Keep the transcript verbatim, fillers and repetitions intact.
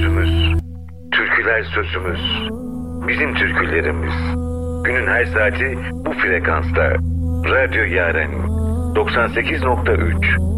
sözümüz, türküler sözümüz, bizim türkülerimiz. Günün her saati bu frekansta. Radyo Yaren doksan sekiz nokta üç.